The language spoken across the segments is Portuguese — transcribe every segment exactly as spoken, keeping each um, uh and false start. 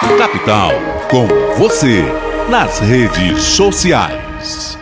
Capital, com você, nas redes sociais.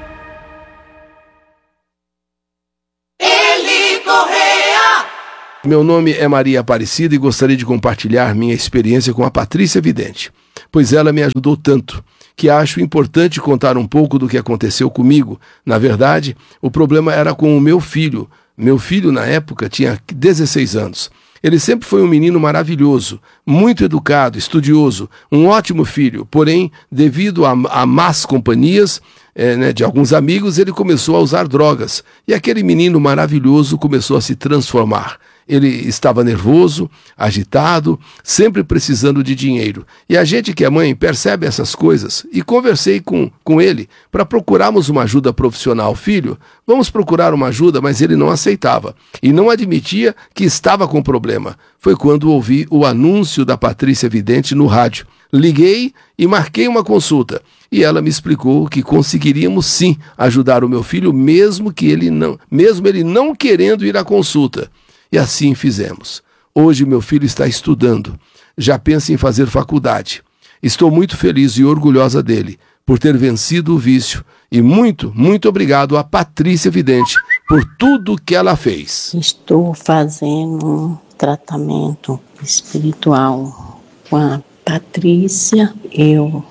Eli Correa. Meu nome é Maria Aparecida e gostaria de compartilhar minha experiência com a Patrícia Vidente, pois ela me ajudou tanto que acho importante contar um pouco do que aconteceu comigo. Na verdade, o problema era com o meu filho. Meu filho, na época, tinha dezesseis anos. Ele sempre foi um menino maravilhoso, muito educado, estudioso, um ótimo filho. Porém, devido a, a más companhias é, né, de alguns amigos, ele começou a usar drogas. E aquele menino maravilhoso começou a se transformar. Ele estava nervoso, agitado, sempre precisando de dinheiro. E a gente que é mãe percebe essas coisas. E conversei com, com ele para procurarmos uma ajuda profissional. Filho, vamos procurar uma ajuda, mas ele não aceitava. E não admitia que estava com problema. Foi quando ouvi o anúncio da Patrícia Vidente no rádio. Liguei e marquei uma consulta. E ela me explicou que conseguiríamos sim ajudar o meu filho, mesmo que ele não, mesmo ele não querendo ir à consulta. E assim fizemos. Hoje meu filho está estudando, já pensa em fazer faculdade. Estou muito feliz e orgulhosa dele por ter vencido o vício. E muito, muito obrigado a Patrícia Vidente por tudo que ela fez. Estou fazendo um tratamento espiritual com a Patrícia, eu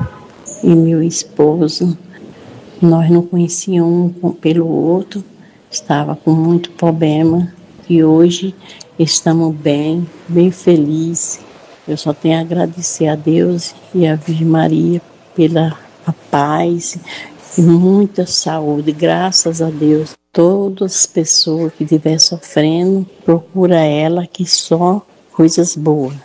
e meu esposo. Nós não conhecíamos um pelo outro, estava com muito problema. E hoje estamos bem, bem felizes. Eu só tenho a agradecer a Deus e a Virgem Maria pela a paz e muita saúde, graças a Deus. Todas as pessoas que estiverem sofrendo, procura ela, que só coisas boas.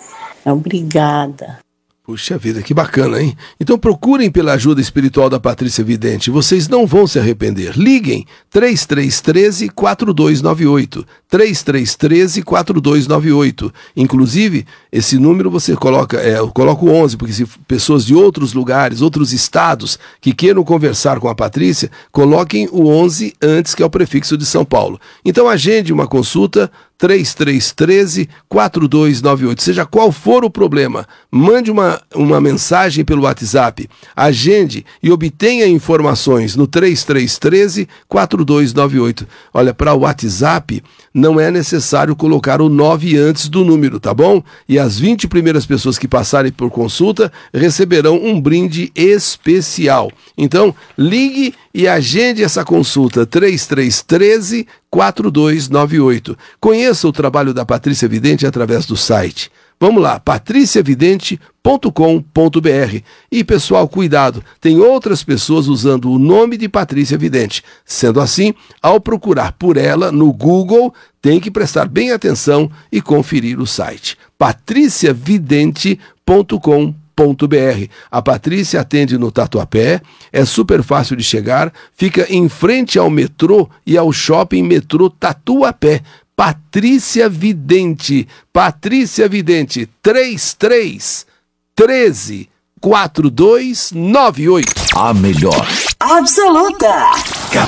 Obrigada. Puxa vida, que bacana, hein? Então procurem pela ajuda espiritual da Patrícia Vidente. Vocês não vão se arrepender. Liguem três três um três, quatro dois nove oito. três três um três, quatro dois nove oito. Inclusive, esse número você coloca, é, eu coloco onze, porque se pessoas de outros lugares, outros estados, que queiram conversar com a Patrícia, coloquem o onze antes, que é o prefixo de São Paulo. Então agende uma consulta, três três um três, quatro dois nove oito. Seja qual for o problema, mande uma, uma mensagem pelo WhatsApp, agende e obtenha informações no três três um três, quatro dois nove oito. Olha, para o WhatsApp não é necessário colocar o nove antes do número, tá bom? E as vinte primeiras pessoas que passarem por consulta receberão um brinde especial. Então, ligue e agende essa consulta, três três um três, quatro dois nove oito. Conheça o trabalho da Patrícia Vidente através do site. Vamos lá, patricia vidente ponto com ponto b r. E pessoal, cuidado, tem outras pessoas usando o nome de Patrícia Vidente. Sendo assim, ao procurar por ela no Google, tem que prestar bem atenção e conferir o site. patricia vidente ponto com ponto b r. A Patrícia atende no Tatuapé, é super fácil de chegar, fica em frente ao metrô e ao shopping metrô Tatuapé. Patrícia Vidente, Patrícia Vidente, três três um três, quatro dois nove oito. A melhor absoluta.